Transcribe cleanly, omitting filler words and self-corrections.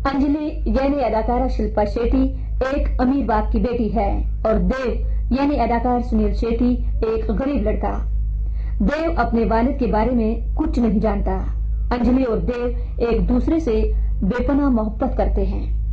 अंजलि यानी अदाकारा शिल्पा शेट्टी एक अमीर बाप की बेटी है और देव यानी अदाकार सुनील शेट्टी एक गरीब लड़का। देव अपने वालिद के बारे में कुछ नहीं जानता। अंजलि और देव एक दूसरे से बेपनाह मोहब्बत करते हैं।